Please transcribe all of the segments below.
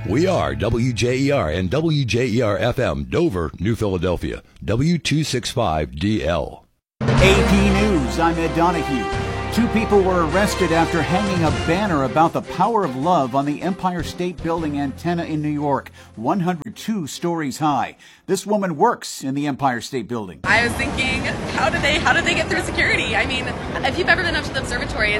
We are WJER and WJER-FM, Dover, New Philadelphia, W265DL. AP News, I'm Ed Donahue. 2 people were arrested after hanging a banner about the power of love on the Empire State Building antenna in New York, 102 stories high. This woman works in the Empire State Building. I was thinking, how did they get through security? I mean, if you've ever been up to the observatory,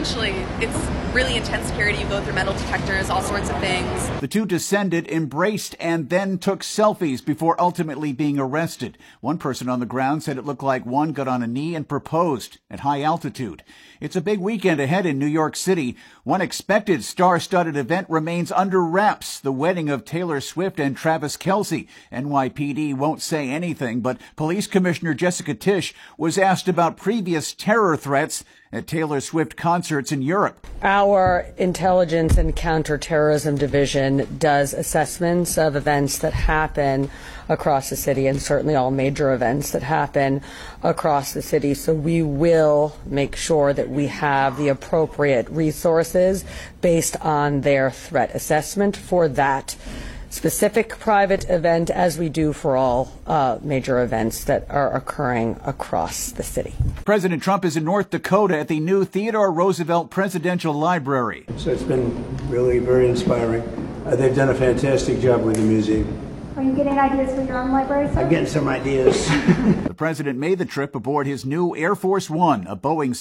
it's really intense security. You go through metal detectors, all sorts of things. The 2 descended, embraced, and then took selfies before ultimately being arrested. One person on the ground said it looked like one got on a knee and proposed at high altitude. It's a big weekend ahead in New York City. One expected star-studded event remains under wraps, the wedding of Taylor Swift and Travis Kelce. NYPD won't say anything, but Police Commissioner Jessica Tisch was asked about previous terror threats at Taylor Swift concerts in Europe. Our Intelligence and Counterterrorism Division does assessments of events that happen across the city, and certainly all major events that happen across the city. So we will make sure that we have the appropriate resources based on their threat assessment for that specific private event, as we do for all major events that are occurring across the city. President Trump is in North Dakota at the new Theodore Roosevelt Presidential Library. So it's been really very inspiring. They've done a fantastic job with the museum. Are you getting ideas for your own library, sir? I'm getting some ideas. The president made the trip aboard his new Air Force One, a Boeing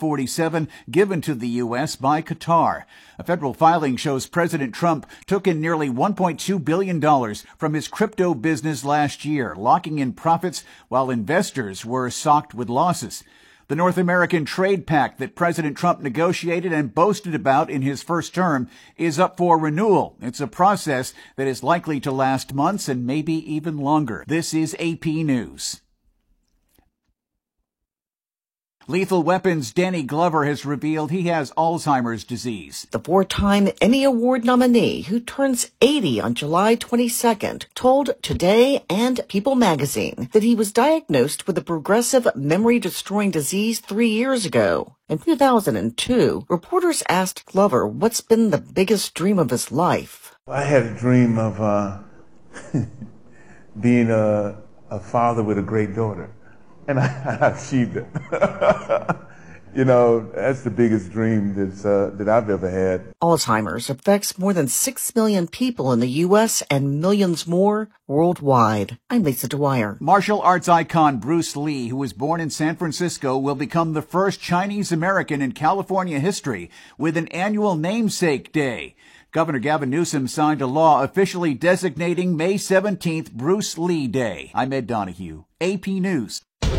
747 given to the U.S. by Qatar. A federal filing shows President Trump took in nearly $1.2 billion from his crypto business last year, locking in profits while investors were socked with losses. The North American Trade Pact that President Trump negotiated and boasted about in his first term is up for renewal. It's a process that is likely to last months and maybe even longer. This is AP News. Lethal Weapons' Danny Glover has revealed he has Alzheimer's disease. The 4-time Emmy Award nominee, who turns 80 on July 22nd, told Today and People magazine that he was diagnosed with a progressive memory-destroying disease 3 years ago. In 2002, reporters asked Glover what's been the biggest dream of his life. I had a dream of being a father with a great daughter. And I achieved it. You know, that's the biggest dream that I've ever had. Alzheimer's affects more than 6 million people in the U.S. and millions more worldwide. I'm Lisa Dwyer. Martial arts icon Bruce Lee, who was born in San Francisco, will become the first Chinese American in California history with an annual namesake day. Governor Gavin Newsom signed a law officially designating May 17th Bruce Lee Day. I'm Ed Donahue, AP News.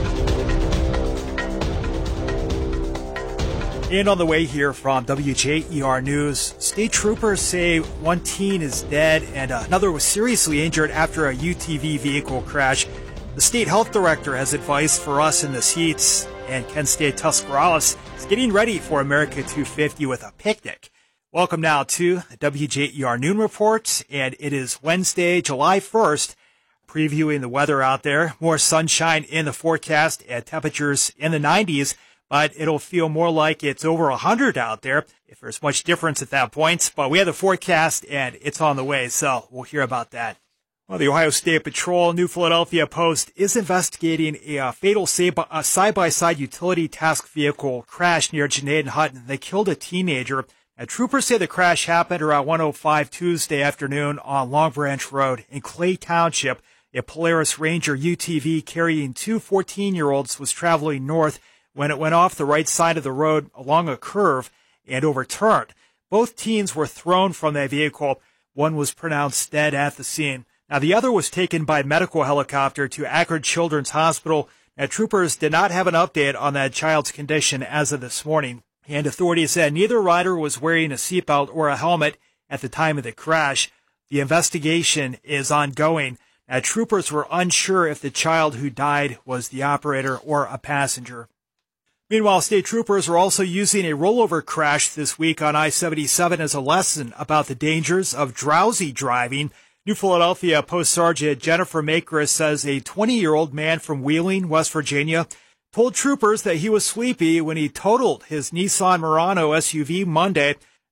And on the way here from WJER News, state troopers say one teen is dead and another was seriously injured after a UTV vehicle crash. The state health director has advice for us in the seats, and Kent State Tuscarawas is getting ready for America 250 with a picnic. Welcome now to the WJER Noon Report, and it is Wednesday, July 1st, previewing the weather out there. More sunshine in the forecast and temperatures in the 90s. But it'll feel more like it's over 100 out there, if there's much difference at that point. But we have the forecast, and it's on the way, so we'll hear about that. Well, the Ohio State Patrol New Philadelphia Post is investigating a fatal side-by-side utility task vehicle crash near Janae and Hutton. They killed a teenager. Now, troopers say the crash happened around 1:05 Tuesday afternoon on Long Branch Road in Clay Township. A Polaris Ranger UTV carrying 2 14-year-olds was traveling north when it went off the right side of the road along a curve and overturned. Both teens were thrown from that vehicle. One was pronounced dead at the scene. Now, the other was taken by medical helicopter to Akron Children's Hospital. Now, troopers did not have an update on that child's condition as of this morning. And authorities said neither rider was wearing a seatbelt or a helmet at the time of the crash. The investigation is ongoing. Now, troopers were unsure if the child who died was the operator or a passenger. Meanwhile, state troopers are also using a rollover crash this week on I-77 as a lesson about the dangers of drowsy driving. New Philadelphia Post Sergeant Jennifer Makris says a 20-year-old man from Wheeling, West Virginia, told troopers that he was sleepy when he totaled his Nissan Murano SUV Monday.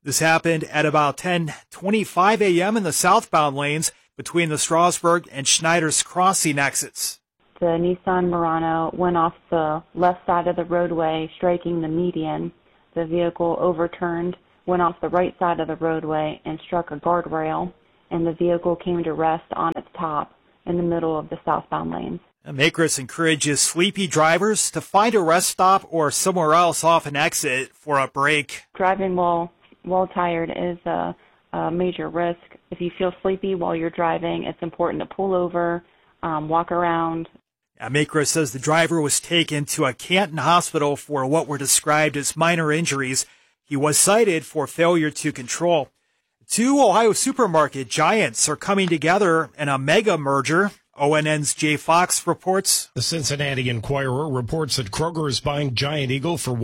This happened at about 10:25 a.m. in the southbound lanes between the Strasburg and Schneider's Crossing exits. The Nissan Murano went off the left side of the roadway, striking the median. The vehicle overturned, went off the right side of the roadway, and struck a guardrail, and the vehicle came to rest on its top in the middle of the southbound lanes. Makris encourages sleepy drivers to find a rest stop or somewhere else off an exit for a break. Driving while tired is a major risk. If you feel sleepy while you're driving, it's important to pull over, walk around. Makris says the driver was taken to a Canton hospital for what were described as minor injuries. He was cited for failure to control. Two Ohio supermarket giants are coming together in a mega merger. ONN's Jay Fox reports. The Cincinnati Enquirer reports that Kroger is buying Giant Eagle for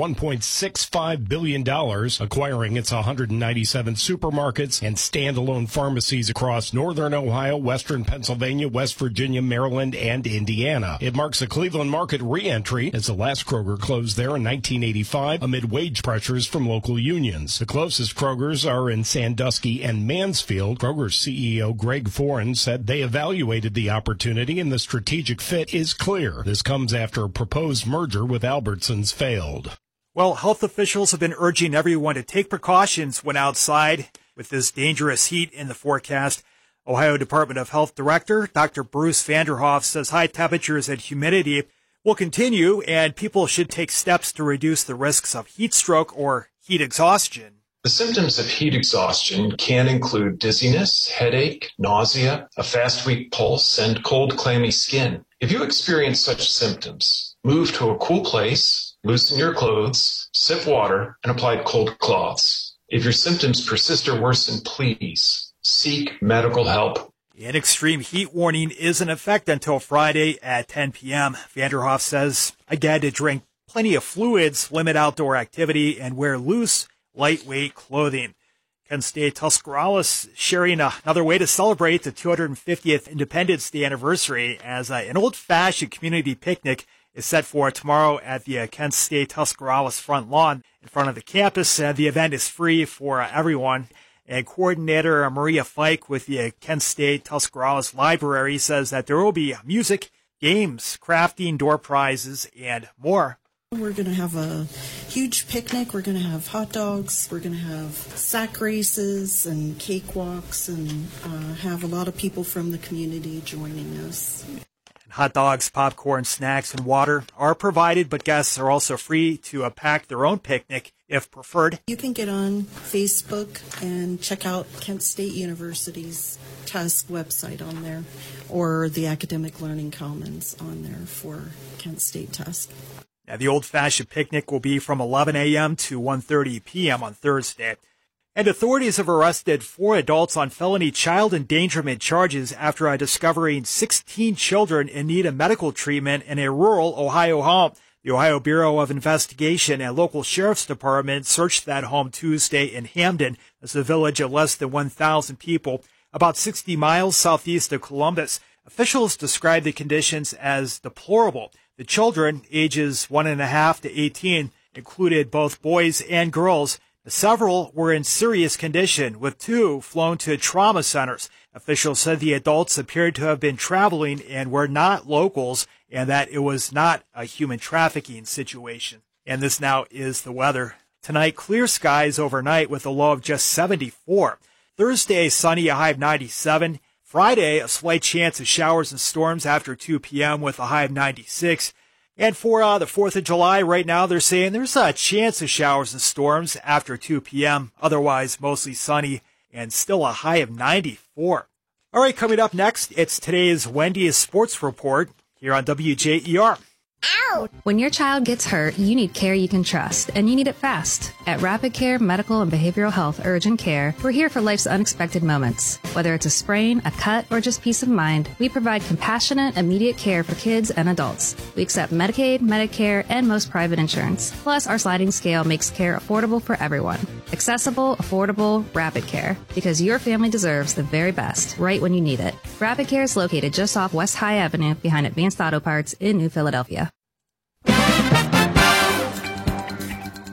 $1.65 billion, acquiring its 197 supermarkets and standalone pharmacies across northern Ohio, western Pennsylvania, West Virginia, Maryland, and Indiana. It marks a Cleveland market re-entry as the last Kroger closed there in 1985 amid wage pressures from local unions. The closest Krogers are in Sandusky and Mansfield. Kroger's CEO Greg Foran said they evaluated the opportunity and the strategic fit is clear. This comes after a proposed merger with Albertsons failed. Well, health officials have been urging everyone to take precautions when outside with this dangerous heat in the forecast. Ohio Department of Health Director Dr. Bruce Vanderhoff says high temperatures and humidity will continue and people should take steps to reduce the risks of heat stroke or heat exhaustion. The symptoms of heat exhaustion can include dizziness, headache, nausea, a fast, weak pulse, and cold, clammy skin. If you experience such symptoms, move to a cool place, loosen your clothes, sip water, and apply cold cloths. If your symptoms persist or worsen, please seek medical help. An extreme heat warning is in effect until Friday at 10 p.m. Vanderhoff says, again, to drink plenty of fluids, limit outdoor activity, and wear loose, lightweight clothing. Kent State Tuscarawas sharing another way to celebrate the 250th Independence Day anniversary as an old-fashioned community picnic is set for tomorrow at the Kent State Tuscarawas front lawn in front of the campus. The event is free for everyone. And coordinator Maria Fike with the Kent State Tuscarawas Library says that there will be music, games, crafting, door prizes, and more. We're going to have a huge picnic. We're going to have hot dogs. We're going to have sack races and cakewalks and have a lot of people from the community joining us. Hot dogs, popcorn, snacks, and water are provided, but guests are also free to pack their own picnic if preferred. You can get on Facebook and check out Kent State University's TUSC website on there, or the Academic Learning Commons on there for Kent State TUSC. Now, the old-fashioned picnic will be from 11 a.m. to 1:30 p.m. on Thursday. And authorities have arrested 4 adults on felony child endangerment charges after discovering 16 children in need of medical treatment in a rural Ohio home. The Ohio Bureau of Investigation and local sheriff's department searched that home Tuesday in Hamden. It's a village of less than 1,000 people, about 60 miles southeast of Columbus. Officials described the conditions as deplorable. The children, ages 1.5 to 18, included both boys and girls. Several were in serious condition, with 2 flown to trauma centers. Officials said the adults appeared to have been traveling and were not locals, and that it was not a human trafficking situation. And this now is the weather. Tonight, clear skies overnight with a low of just 74. Thursday, sunny, a high of 97. Friday, a slight chance of showers and storms after 2 p.m. with a high of 96. And for the 4th of July, right now, they're saying there's a chance of showers and storms after 2 p.m. Otherwise, mostly sunny and still a high of 94. All right, coming up next, it's today's Wendy's Sports Report here on WJER. Ow! When your child gets hurt, you need care you can trust, and you need it fast. At Rapid Care Medical and Behavioral Health Urgent Care, we're here for life's unexpected moments. Whether it's a sprain, a cut, or just peace of mind, we provide compassionate, immediate care for kids and adults. We accept Medicaid, Medicare, and most private insurance. Plus, our sliding scale makes care affordable for everyone. Accessible, affordable, Rapid Care. Because your family deserves the very best, right when you need it. Rapid Care is located just off West High Avenue behind Advanced Auto Parts in New Philadelphia.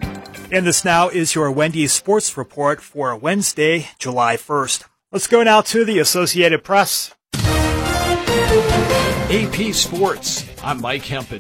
And this now is your Wendy's Sports Report for Wednesday, July 1st. Let's go now to the Associated Press. AP Sports. I'm Mike Hempen.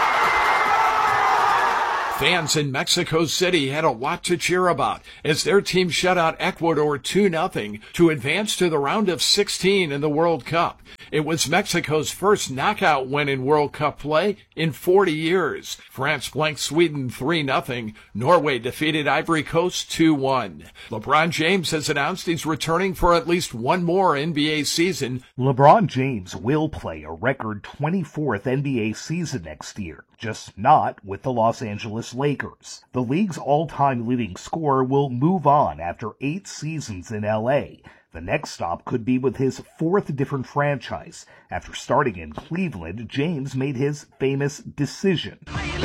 Fans in Mexico City had a lot to cheer about as their team shut out Ecuador 2-0 to advance to the round of 16 in the World Cup. It was Mexico's first knockout win in World Cup play in 40 years. France blanked Sweden 3-0. Norway defeated Ivory Coast 2-1. LeBron James has announced he's returning for at least one more NBA season. LeBron James will play a record 24th NBA season next year, just not with the Los Angeles Lakers. The league's all-time leading scorer will move on after 8 seasons in LA. The next stop could be with his 4th different franchise. After starting in Cleveland, James made his famous decision,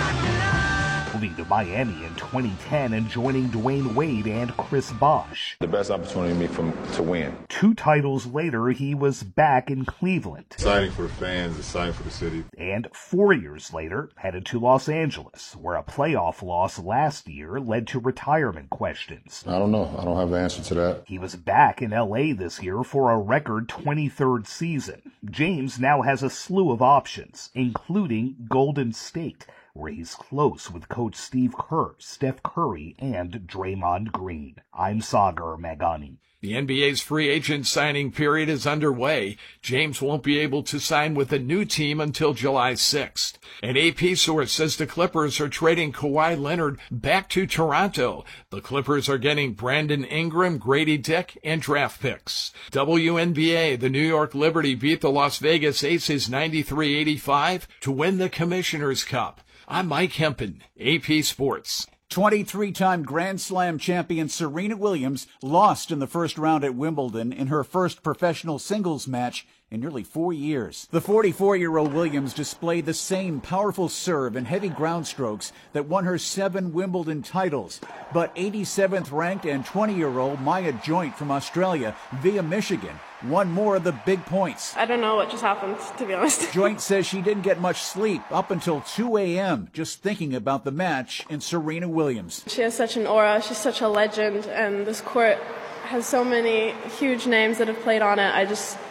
moving to Miami in 2010 and joining Dwayne Wade and Chris Bosh. The best opportunity for me to win. 2 titles later, he was back in Cleveland. Exciting for the fans, exciting for the city. And 4 years later, headed to Los Angeles, where a playoff loss last year led to retirement questions. I don't know. I don't have the answer to that. He was back in LA this year for a record 23rd season. James now has a slew of options, including Golden State, where he's close with Coach Steve Kerr, Steph Curry, and Draymond Green. I'm Sagar Magani. The NBA's free agent signing period is underway. James won't be able to sign with a new team until July 6th. An AP source says the Clippers are trading Kawhi Leonard back to Toronto. The Clippers are getting Brandon Ingram, Grady Dick, and draft picks. WNBA, the New York Liberty beat the Las Vegas Aces 93-85 to win the Commissioner's Cup. I'm Mike Hempen, AP Sports. 23-time Grand Slam champion Serena Williams lost in the first round at Wimbledon in her first professional singles match in nearly 4 years. The 44-year-old Williams displayed the same powerful serve and heavy ground strokes that won her 7 Wimbledon titles. But 87th ranked and 20-year-old Maya Joint from Australia via Michigan won more of the big points. I don't know what just happened, to be honest. Joint says she didn't get much sleep up until 2 a.m. just thinking about the match and Serena Williams. She has such an aura. She's such a legend, and this court has so many huge names that have played on it.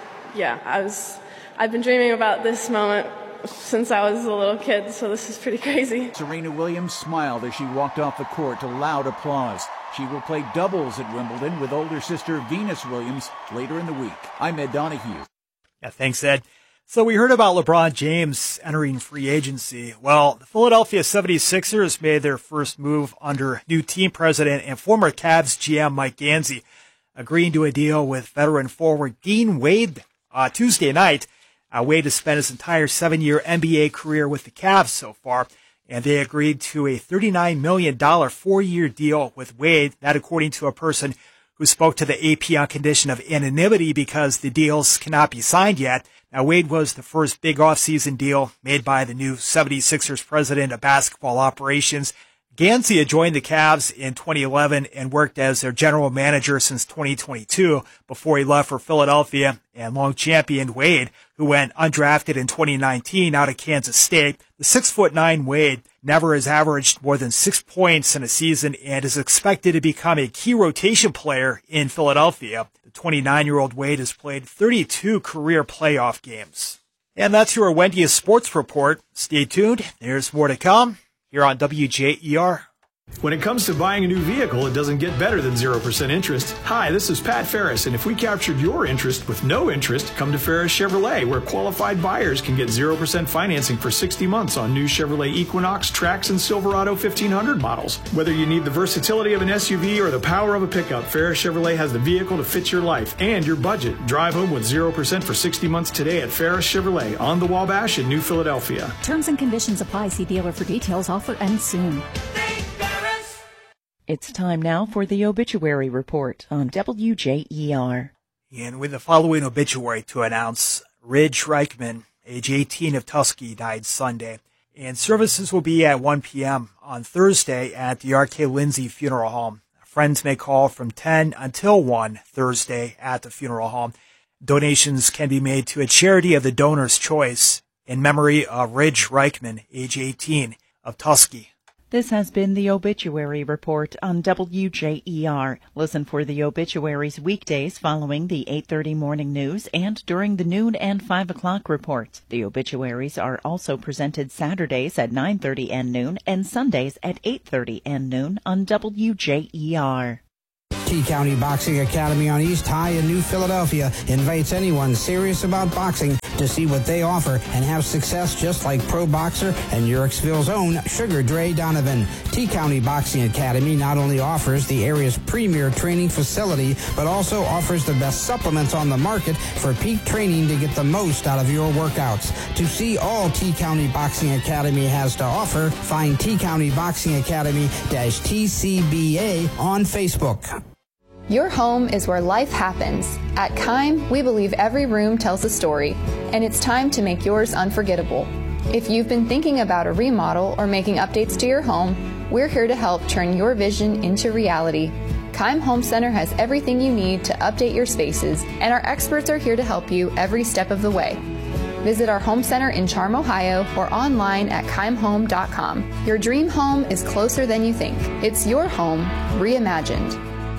I've been dreaming about this moment since I was a little kid, so this is pretty crazy. Serena Williams smiled as she walked off the court to loud applause. She will play doubles at Wimbledon with older sister Venus Williams later in the week. I'm Ed Donahue. Yeah, thanks, Ed. So we heard about LeBron James entering free agency. Well, the Philadelphia 76ers made their first move under new team president and former Cavs GM Mike Gansey, agreeing to a deal with veteran forward Dean Wade Tuesday night. Wade has spent his entire 7-year NBA career with the Cavs so far, and they agreed to a $39 million 4-year deal with Wade, that according to a person who spoke to the AP on condition of anonymity because the deals cannot be signed yet. Now, Wade was the first big offseason deal made by the new 76ers president of basketball operations. Gansey had joined the Cavs in 2011 and worked as their general manager since 2022 before he left for Philadelphia and long champion Wade, who went undrafted in 2019 out of Kansas State. The 6'9" Wade never has averaged more than 6 points in a season and is expected to become a key rotation player in Philadelphia. The 29-year-old Wade has played 32 career playoff games. And that's your Wendy's Sports Report. Stay tuned. There's more to come here on WJER. When it comes to buying a new vehicle, it doesn't get better than 0% interest. Hi, this is Pat Ferris, and if we captured your interest with no interest, come to Ferris Chevrolet, where qualified buyers can get 0% financing for 60 months on new Chevrolet Equinox, Trax, and Silverado 1500 models. Whether you need the versatility of an SUV or the power of a pickup, Ferris Chevrolet has the vehicle to fit your life and your budget. Drive home with 0% for 60 months today at Ferris Chevrolet on the Wabash in New Philadelphia. Terms and conditions apply. See dealer for details. Offer ends soon. It's time now for the obituary report on WJER. And with the following obituary to announce, Ridge Reichman, age 18 of Tuskegee, died Sunday. And services will be at 1 p.m. on Thursday at the R.K. Lindsay Funeral Home. Friends may call from 10 until 1 Thursday at the funeral home. Donations can be made to a charity of the donor's choice in memory of Ridge Reichman, age 18 of Tuskegee. This has been the Obituary Report on WJER. Listen for the obituaries weekdays following the 8:30 morning news and during the noon and 5 o'clock reports. The obituaries are also presented Saturdays at 9:30 and noon and Sundays at 8:30 and noon on WJER. T-County Boxing Academy on East High in New Philadelphia invites anyone serious about boxing to see what they offer and have success just like pro boxer and Urixville's own Sugar Dre Donovan. T-County Boxing Academy not only offers the area's premier training facility, but also offers the best supplements on the market for peak training to get the most out of your workouts. To see all T-County Boxing Academy has to offer, find T-County Boxing Academy-TCBA on Facebook. Your home is where life happens. At Keim, we believe every room tells a story, and it's time to make yours unforgettable. If you've been thinking about a remodel or making updates to your home, we're here to help turn your vision into reality. Keim Home Center has everything you need to update your spaces, and our experts are here to help you every step of the way. Visit our home center in Charm, Ohio, or online at keimhome.com. Your dream home is closer than you think. It's your home reimagined.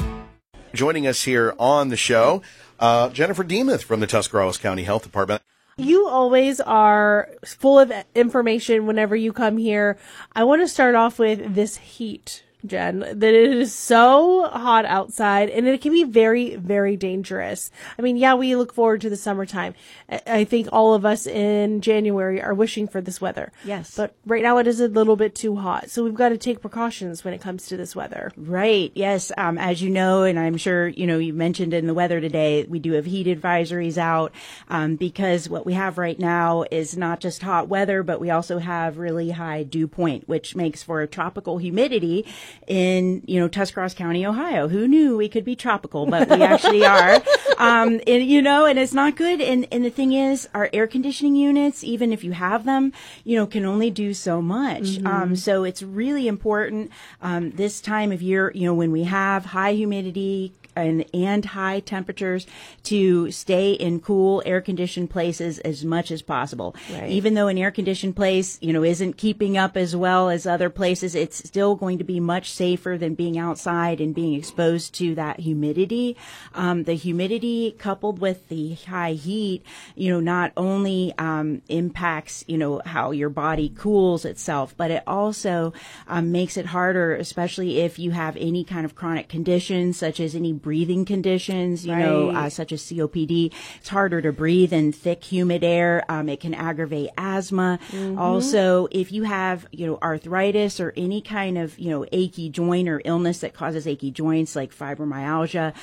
Joining us here on the show, Jennifer Demuth from the Tuscarawas County Health Department. You always are full of information whenever you come here. I want to start off with this heat, Jen, that it is so hot outside and it can be very, very dangerous. I mean, yeah, we look forward to the summertime. I think all of us in January are wishing for this weather. Yes. But right now it is a little bit too hot. So we've got to take precautions when it comes to this weather. Right. Yes. As you know, and I'm sure, you mentioned in the weather today, we do have heat advisories out, because what we have right now is not just hot weather, but we also have really high dew point, which makes for a tropical humidity in, Tuscarawas County, Ohio. Who knew we could be tropical, but we actually are. And it's not good. And the thing is, our air conditioning units, even if you have them, can only do so much. Mm-hmm. So it's really important, this time of year, when we have high humidity, and high temperatures, to stay in cool air-conditioned places as much as possible. Right. Even though an air-conditioned place, isn't keeping up as well as other places, it's still going to be much safer than being outside and being exposed to that humidity. The humidity coupled with the high heat, not only impacts, how your body cools itself, but it also makes it harder, especially if you have any kind of chronic conditions, such as any breathing conditions, such as COPD. It's harder to breathe in thick, humid air. It can aggravate asthma. Mm-hmm. Also, if you have, arthritis or any kind of, achy joint or illness that causes achy joints like fibromyalgia,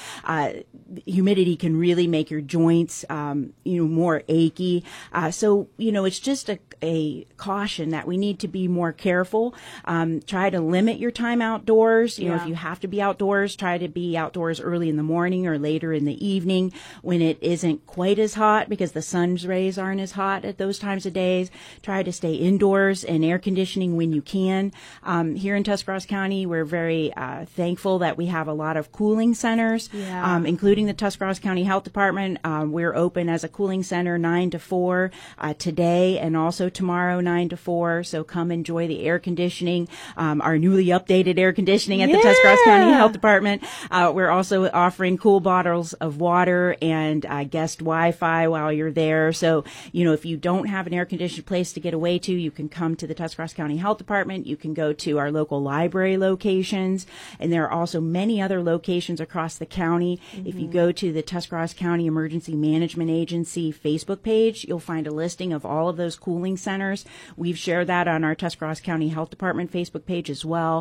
humidity can really make your joints, more achy. So, it's just a caution that we need to be more careful. Try to limit your time outdoors. If you have to be outdoors, try to be outdoors early in the morning or later in the evening when it isn't quite as hot, because the sun's rays aren't as hot at those times of days. Try to stay indoors and air conditioning when you can. Here in Tuscarawas County, we're very thankful that we have a lot of cooling centers, including the Tuscarawas County Health Department. We're open as a cooling center 9 to 4 today and also tomorrow 9 to 4. So come enjoy the air conditioning, our newly updated air conditioning at the Tuscarawas County Health Department. We're also offering cool bottles of water and guest Wi-Fi while you're there. So, if you don't have an air-conditioned place to get away to, you can come to the Tuscarawas County Health Department. You can go to our local library locations, and there are also many other locations across the county. Mm-hmm. If you go to the Tuscarawas County Emergency Management Agency Facebook page, you'll find a listing of all of those cooling centers. We've shared that on our Tuscarawas County Health Department Facebook page as well.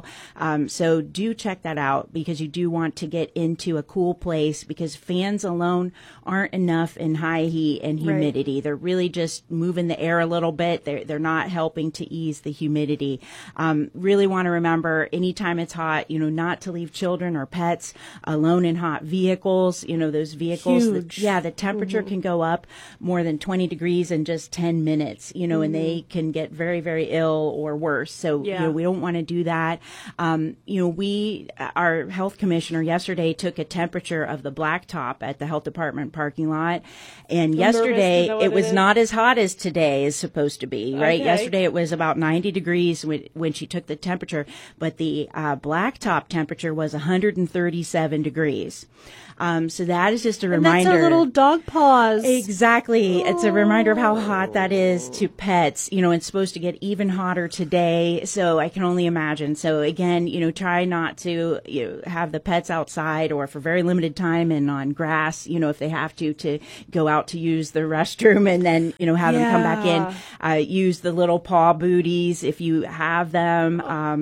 So do check that out, because you do want to get into a cool place, because fans alone aren't enough in high heat and humidity. Right. They're really just moving the air a little bit. They're not helping to ease the humidity. Really want to remember, anytime it's hot, not to leave children or pets alone in hot vehicles. Those vehicles, the temperature can go up more than 20 degrees in just 10 minutes, and they can get very, very ill or worse. So, we don't want to do that. Our health commissioner yesterday took took a temperature of the blacktop at the health department parking lot. And yesterday it was not as hot as today is supposed to be, right? Okay. Yesterday it was about 90 degrees when she took the temperature, but the blacktop temperature was 137 degrees. So that is just a reminder. That's our little dog paws. Exactly. It's a reminder of how hot that is to pets. You know, it's supposed to get even hotter today. So I can only imagine. So again, you know, try not to have the pets outside or for very limited time and on grass, you know, if they have to go out to use the restroom and then, you know, have them come back in. Use the little paw booties if you have them.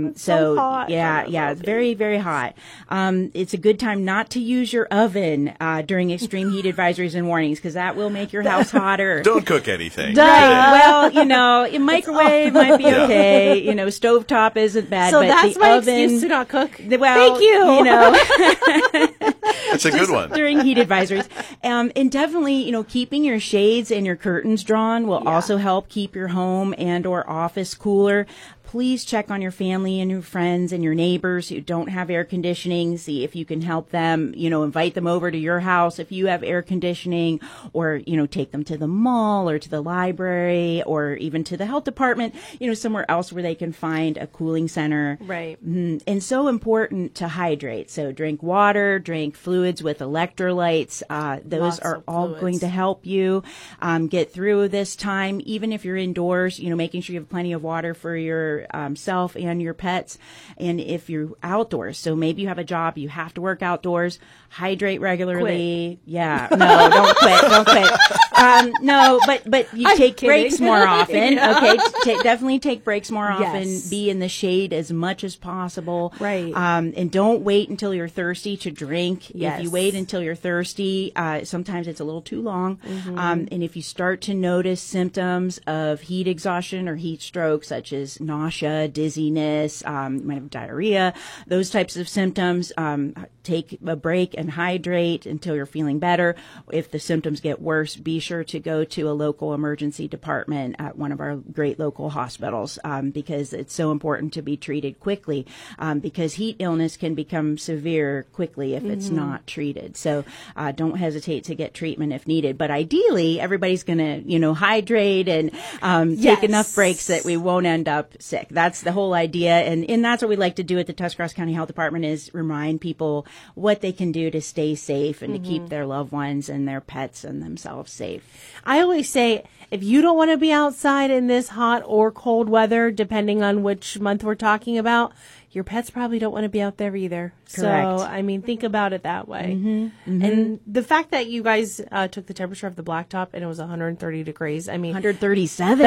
So hot. Yeah, it's very, very hot. It's a good time not to use your oven during extreme heat advisories and warnings because that will make your house hotter. Don't cook anything. Well, you know, a microwave might be okay. You know, stovetop isn't bad. So but that's the my oven, excuse to not cook. Well, thank you. You know, that's a good one. During heat advisories, and definitely, you know, keeping your shades and your curtains drawn will also help keep your home and or office cooler. Please check on your family and your friends and your neighbors who don't have air conditioning. See if you can help them, you know, invite them over to your house if you have air conditioning, or, you know, take them to the mall or to the library or even to the health department, you know, somewhere else where they can find a cooling center. Right. And so important to hydrate. So drink water, drink fluids with electrolytes. Those Lots are of all fluids. going to help you get through this time, even if you're indoors, you know, making sure you have plenty of water for your self and your pets. And if you're outdoors, so maybe you have a job, you have to work outdoors, hydrate regularly. Quit. Yeah. No, don't quit. Don't quit. No, but you I'm take kidding. breaks more often. Yeah. Okay. Definitely take breaks more often. Yes. Be in the shade as much as possible. Right. And don't wait until you're thirsty to drink. Yes. If you wait until you're thirsty, sometimes it's a little too long. Mm-hmm. And if you start to notice symptoms of heat exhaustion or heat stroke, such as nausea, dizziness, you might have diarrhea, those types of symptoms, take a break and hydrate until you're feeling better. If the symptoms get worse, be sure to go to a local emergency department at one of our great local hospitals, because it's so important to be treated quickly, because heat illness can become severe quickly if it's not treated. So don't hesitate to get treatment if needed. But ideally, everybody's going to, you know, hydrate and take enough breaks that we won't end up sick. That's the whole idea. And that's what we like to do at the Tuscarawas County Health Department, is remind people what they can do to stay safe and to keep their loved ones and their pets and themselves safe. I always say, if you don't want to be outside in this hot or cold weather, depending on which month we're talking about, your pets probably don't want to be out there either. Correct. So, I mean, think about it that way. And the fact that you guys took the temperature of the blacktop and it was 130 degrees, I mean, 137.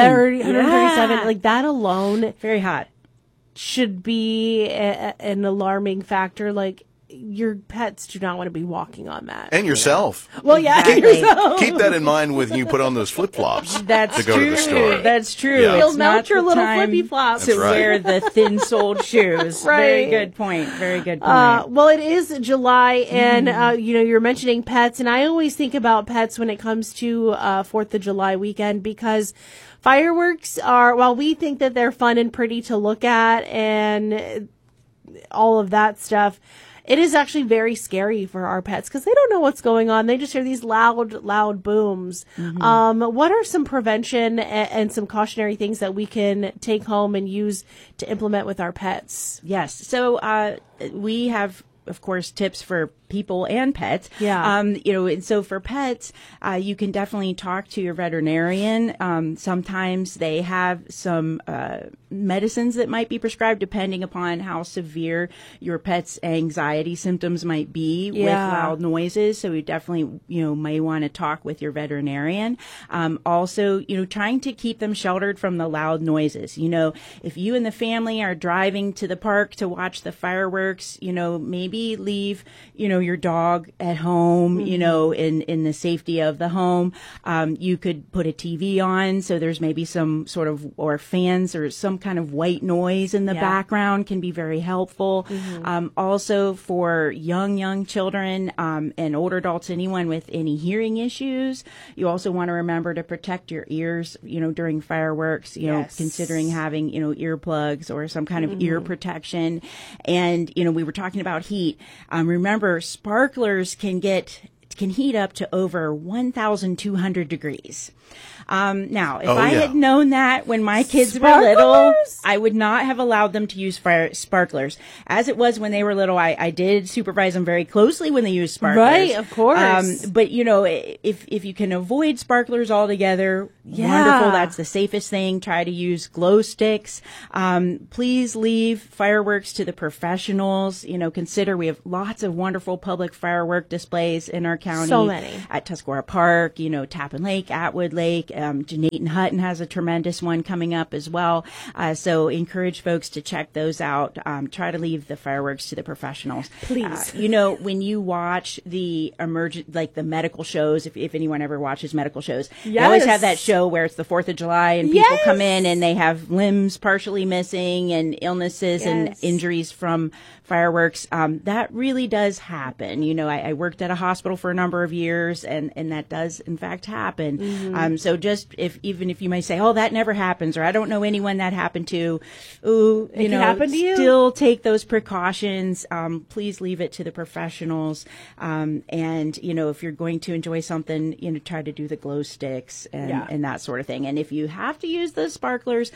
137, like that alone Very hot. should be an alarming factor. Like, your pets do not want to be walking on that. And yourself. Well, yeah, Exactly. yourself. Keep that in mind when you put on those flip-flops That's to go true. to the store. That's true. Yeah. It's You'll melt not your the little time flippy flops. to That's right. wear the thin-soled shoes. Right. Very good point. Very good point. Well, it is July, and you know, you're mentioning pets, and I always think about pets when it comes to 4th of July weekend, because fireworks are, while we think that they're fun and pretty to look at and all of that stuff, it is actually very scary for our pets because they don't know what's going on. They just hear these loud booms. What are some prevention and some cautionary things that we can take home and use to implement with our pets? Yes. So we have, of course, tips for people and pets. Yeah. You know, and so for pets, you can definitely talk to your veterinarian. Sometimes they have some medicines that might be prescribed depending upon how severe your pet's anxiety symptoms might be with loud noises. So you definitely, you know, may want to talk with your veterinarian. Also, you know, trying to keep them sheltered from the loud noises. You know, if you and the family are driving to the park to watch the fireworks, you know, maybe leave, you know, your dog at home, you know, in the safety of the home. You could put a TV on, so there's maybe some sort of, or fans or some kind of white noise in the background can be very helpful. Also for young children and older adults, anyone with any hearing issues, you also want to remember to protect your ears, during fireworks, considering having, earplugs or some kind of ear protection. And, we were talking about heat. Remember, sparklers can heat up to over 1,200 degrees. Now, if I had known that when my kids were little, I would not have allowed them to use sparklers. As it was when they were little, I did supervise them very closely when they used sparklers. Right, of course. But, if you can avoid sparklers altogether, wonderful. That's the safest thing. Try to use glow sticks. Please leave fireworks to the professionals. Consider we have lots of wonderful public firework displays in our county. So many. At Tuscarora Park, Tappan Lake, Atwood Lake. Jeanette and Hutton has a tremendous one coming up as well. So encourage folks to check those out. Try to leave the fireworks to the professionals. Please. When you watch the the medical shows, if anyone ever watches medical shows, Yes. they always have that show where it's the 4th of July and people come in and they have limbs partially missing and illnesses and injuries from fireworks. That really does happen. I worked at a hospital for a number of years and that does in fact happen. So just even if you may say, oh, that never happens, or I don't know anyone that happened to, it happened to you? Still take those precautions. Please leave it to the professionals. And, if you're going to enjoy something, try to do the glow sticks and that sort of thing. And if you have to use the sparklers,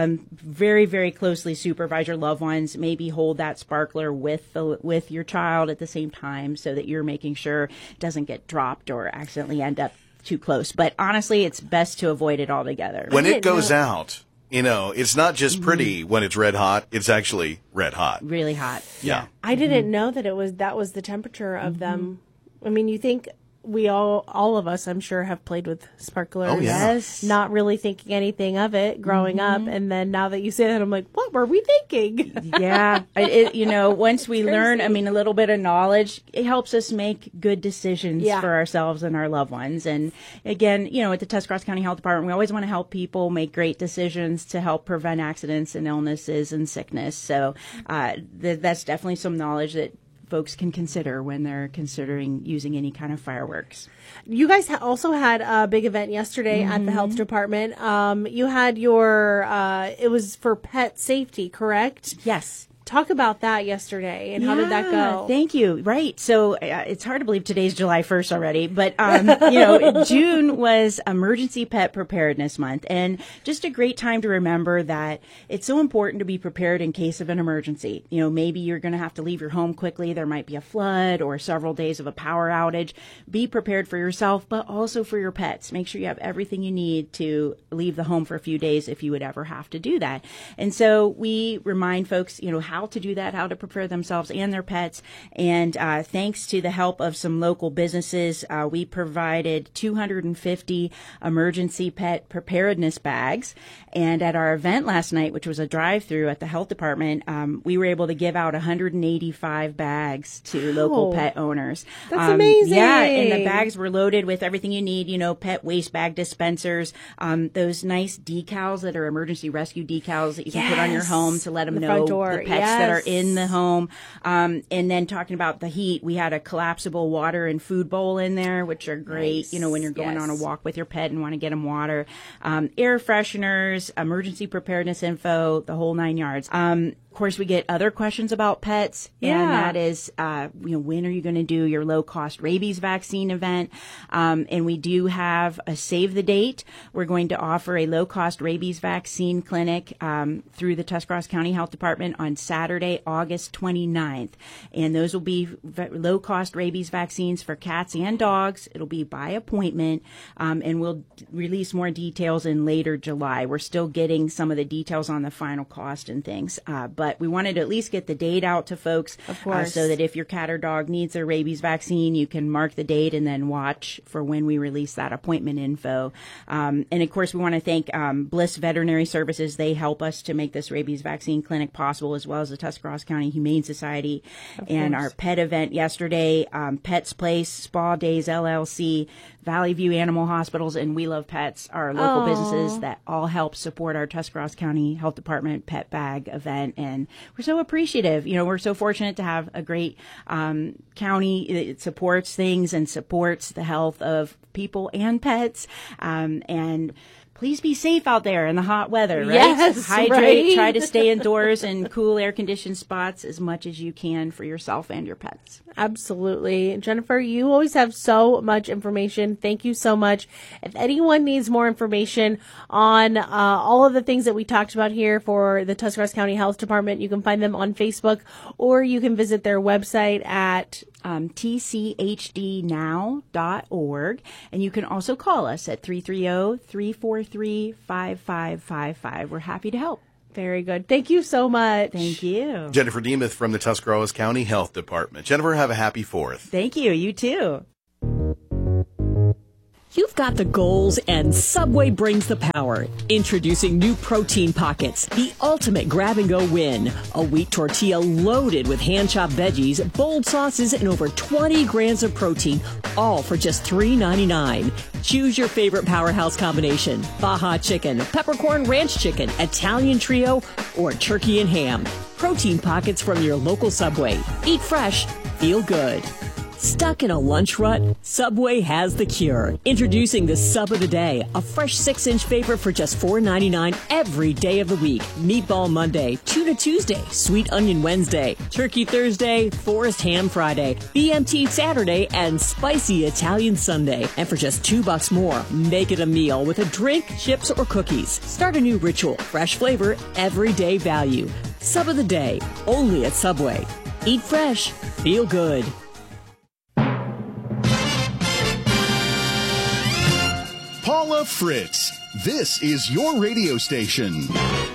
very, very closely supervise your loved ones. Maybe hold that sparkler with your child at the same time so that you're making sure it doesn't get dropped or accidentally end up too close. But honestly, it's best to avoid it altogether. When it goes out, it's not just pretty when it's red hot. It's actually red hot. Really hot. Yeah. I didn't know that that was the temperature of them. I mean, you think we all of us, I'm sure, have played with sparklers. Oh, yeah. Yes. Not really thinking anything of it growing up. And then now that you say that, I'm like, what were we thinking? Yeah. Once we learn, a little bit of knowledge, it helps us make good decisions for ourselves and our loved ones. And again, at the Tuscarawas County Health Department, we always want to help people make great decisions to help prevent accidents and illnesses and sickness. So that's definitely some knowledge that folks can consider when they're considering using any kind of fireworks. You guys also had a big event yesterday at the health department. You had your, it was for pet safety, correct? Yes. Talk about that yesterday and how did that go? Thank you. Right. So it's hard to believe today's July 1st already, but, June was Emergency Pet Preparedness Month, and just a great time to remember that it's so important to be prepared in case of an emergency. Maybe you're going to have to leave your home quickly. There might be a flood or several days of a power outage. Be prepared for yourself, but also for your pets. Make sure you have everything you need to leave the home for a few days if you would ever have to do that. And so we remind folks, how to do that, how to prepare themselves and their pets. And thanks to the help of some local businesses, we provided 250 emergency pet preparedness bags. And at our event last night, which was a drive-through at the health department, we were able to give out 185 bags to local pet owners. That's amazing. Yeah, and the bags were loaded with everything you need, pet waste bag dispensers, those nice decals that are emergency rescue decals that you can put on your home to let them know the pets that are in the home. And then talking about the heat, we had a collapsible water and food bowl in there, which are great, when you're going on a walk with your pet and want to get them water. Air fresheners, emergency preparedness info, the whole 9 yards. Of course, we get other questions about pets, and that is, when are you going to do your low-cost rabies vaccine event? And we do have a save the date. We're going to offer a low-cost rabies vaccine clinic through the Tuscarawas County Health Department on Saturday, August 29th. And those will be low-cost rabies vaccines for cats and dogs. It'll be by appointment, and we'll release more details in later July. We're still getting some of the details on the final cost and things, but we wanted to at least get the date out to folks, of course, so that if your cat or dog needs their rabies vaccine, you can mark the date and then watch for when we release that appointment info. And of course, we want to thank Bliss Veterinary Services. They help us to make this rabies vaccine clinic possible, as well as the Tuscarawas County Humane Society. And our pet event yesterday, Pets Place Spa Days LLC. Valley View Animal Hospitals, and We Love Pets are local businesses that all help support our Tuscarawas County Health Department Pet Bag event. And we're so appreciative. We're so fortunate to have a great county that supports things and supports the health of people and pets. And please be safe out there in the hot weather, right? Yes, hydrate, right? Try to stay indoors in cool air-conditioned spots as much as you can for yourself and your pets. Absolutely. Jennifer, you always have so much information. Thank you so much. If anyone needs more information on all of the things that we talked about here for the Tuscarawas County Health Department, you can find them on Facebook, or you can visit their website at tchdnow.org. And you can also call us at 330-343-5555. We're happy to help. Very good. Thank you so much. Thank you. Jennifer Demuth from the Tuscarawas County Health Department. Jennifer, have a happy 4th. Thank you. You too. You've got the goals and Subway brings the power. Introducing new Protein Pockets, the ultimate grab-and-go win. A wheat tortilla loaded with hand-chopped veggies, bold sauces, and over 20 grams of protein, all for just $3.99. Choose your favorite powerhouse combination: Baja Chicken, Peppercorn Ranch Chicken, Italian Trio, or Turkey and Ham. Protein Pockets from your local Subway. Eat fresh, feel good. Stuck in a lunch rut? Subway has the cure. Introducing the Sub of the Day, a fresh 6-inch favorite for just $4.99 every day of the week. Meatball Monday, Tuna Tuesday, Sweet Onion Wednesday, Turkey Thursday, Forest Ham Friday, BMT Saturday, and Spicy Italian Sunday. And for just $2 more, make it a meal with a drink, chips, or cookies. Start a new ritual. Fresh flavor, everyday value. Sub of the Day, only at Subway. Eat fresh, feel good. Paula Fritz, this is your radio station.